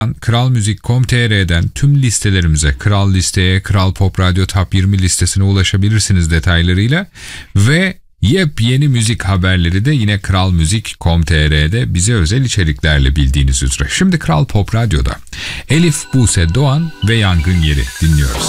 kralmuzik.com.tr'den tüm listelerimize, Kral Liste'ye, Kral Pop Radyo Top 20 listesine ulaşabilirsiniz detaylarıyla. Ve yepyeni müzik haberleri de yine kralmuzik.com.tr'de bize özel içeriklerle bildiğiniz üzere. Şimdi Kral Pop Radyo'da Elif Buse Doğan ve Yangın Yeri dinliyoruz.